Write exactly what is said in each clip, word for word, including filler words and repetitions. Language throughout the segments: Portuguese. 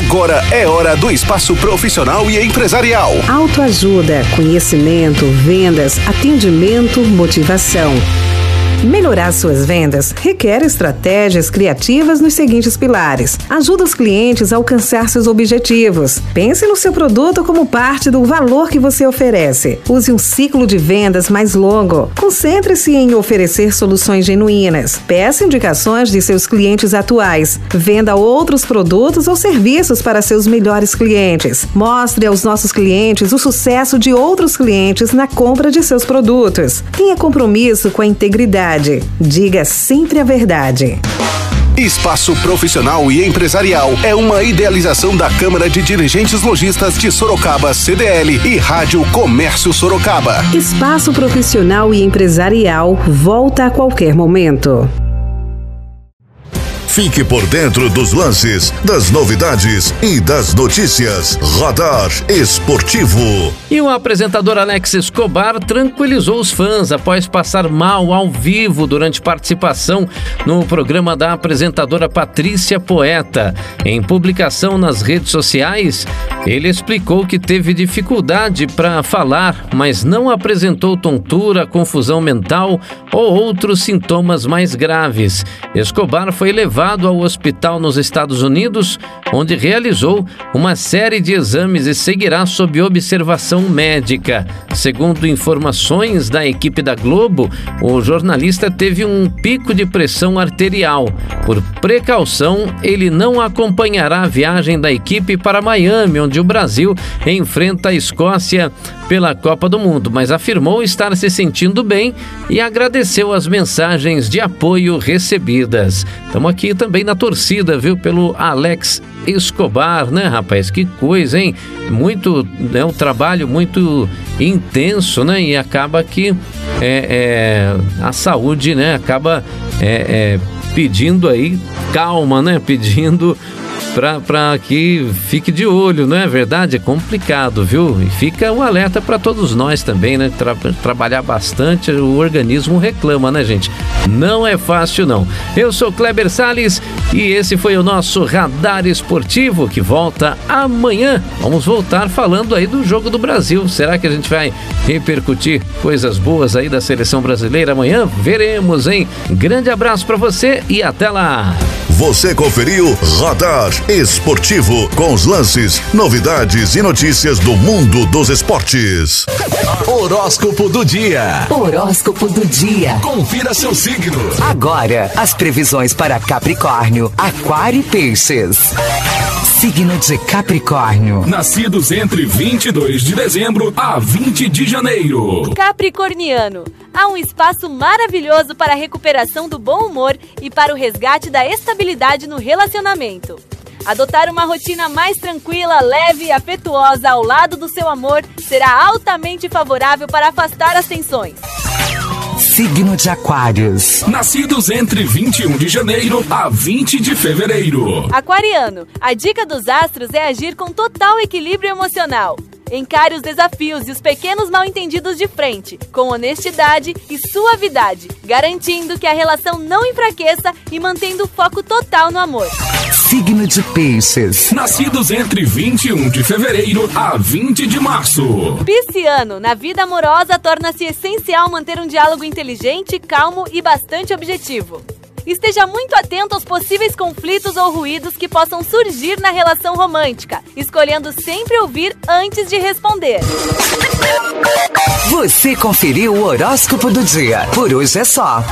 Agora é hora do espaço profissional e empresarial. Autoajuda, conhecimento, vendas, atendimento, motivação. Melhorar suas vendas requer estratégias criativas nos seguintes pilares. Ajuda os clientes a alcançar seus objetivos. Pense no seu produto como parte do valor que você oferece. Use um ciclo de vendas mais longo. Concentre-se em oferecer soluções genuínas. Peça indicações de seus clientes atuais. Venda outros produtos ou serviços para seus melhores clientes. Mostre aos nossos clientes o sucesso de outros clientes na compra de seus produtos. Tenha compromisso com a integridade. Diga sempre a verdade. Espaço Profissional e Empresarial é uma idealização da Câmara de Dirigentes Lojistas de Sorocaba, C D L, e Rádio Comércio Sorocaba. Espaço Profissional e Empresarial volta a qualquer momento. Fique por dentro dos lances, das novidades e das notícias. Radar Esportivo. E o apresentador Alex Escobar tranquilizou os fãs após passar mal ao vivo durante participação no programa da apresentadora Patrícia Poeta. Em publicação nas redes sociais, ele explicou que teve dificuldade para falar, mas não apresentou tontura, confusão mental ou outros sintomas mais graves. Escobar foi levado ao hospital nos Estados Unidos, onde realizou uma série de exames e seguirá sob observação médica. Segundo informações da equipe da Globo, o jornalista teve um pico de pressão arterial. Por precaução, ele não acompanhará a viagem da equipe para Miami, onde o Brasil enfrenta a Escócia pela Copa do Mundo, mas afirmou estar se sentindo bem e agradeceu as mensagens de apoio recebidas. Estamos aqui também na torcida, viu, pelo Alex Escobar, né, rapaz? Que coisa, hein? Muito, é um trabalho muito intenso, né? E acaba que é, é, a saúde, né, acaba é, é, pedindo aí calma, né? Pedindo para que fique de olho, não é verdade? É complicado, viu? E fica um alerta para todos nós também, né? Tra- trabalhar bastante, o organismo reclama, né, gente? Não é fácil, não. Eu sou Kleber Salles e esse foi o nosso Radar Esportivo, que volta amanhã. Vamos voltar falando aí do Jogo do Brasil. Será que a gente vai repercutir coisas boas aí da seleção brasileira amanhã? Veremos, hein? Grande abraço para você e até lá! Você conferiu Radar Esportivo, com os lances, novidades e notícias do mundo dos esportes. Horóscopo do dia. Horóscopo do dia. Confira seu signo. Agora, as previsões para Capricórnio, Aquário e Peixes. Signo de Capricórnio. Nascidos entre vinte e dois de dezembro a vinte de janeiro. Capricorniano. Há um espaço maravilhoso para a recuperação do bom humor e para o resgate da estabilidade no relacionamento. Adotar uma rotina mais tranquila, leve e afetuosa ao lado do seu amor será altamente favorável para afastar as tensões. Signo de Aquários. Nascidos entre vinte e um de janeiro a vinte de fevereiro. Aquariano, a dica dos astros é agir com total equilíbrio emocional. Encare os desafios e os pequenos mal-entendidos de frente, com honestidade e suavidade, garantindo que a relação não enfraqueça e mantendo o foco total no amor. Signo de Peixes. Nascidos entre vinte e um de fevereiro a vinte de março. Pisciano, na vida amorosa torna-se essencial manter um diálogo inteligente, calmo e bastante objetivo. Esteja muito atento aos possíveis conflitos ou ruídos que possam surgir na relação romântica, escolhendo sempre ouvir antes de responder. Você conferiu o horóscopo do dia. Por hoje é só.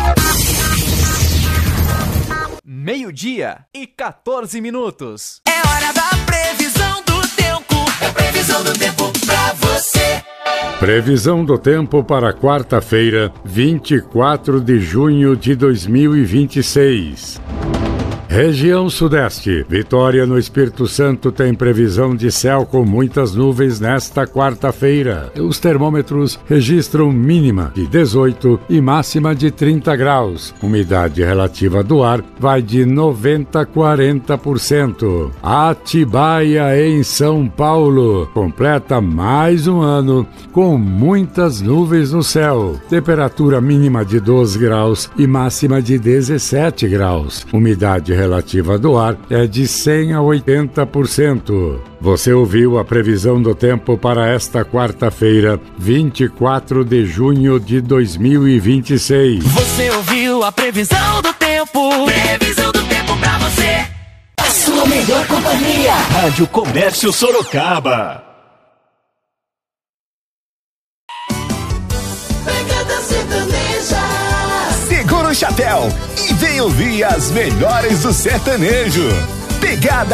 Meio-dia e quatorze minutos. É hora da previsão do tempo. É previsão do tempo pra você. Previsão do tempo para quarta-feira, vinte e quatro de junho de dois mil e vinte e seis. Região Sudeste. Vitória no Espírito Santo tem previsão de céu com muitas nuvens nesta quarta-feira. Os termômetros registram mínima de dezoito e máxima de trinta graus. Umidade relativa do ar vai de noventa a quarenta por cento. Atibaia, em São Paulo, completa mais um ano com muitas nuvens no céu. Temperatura mínima de doze graus e máxima de dezessete graus. Umidade relativa do ar é de cem a oitenta por cento. Você ouviu a previsão do tempo para esta quarta-feira, vinte e quatro de junho de dois mil e vinte e seis. Você ouviu a previsão do tempo. Previsão do tempo pra você. A sua melhor companhia. Rádio Comércio Sorocaba. Pegada sertaneja. Segura o chapéu e vem ouvir as melhores do sertanejo. Pegada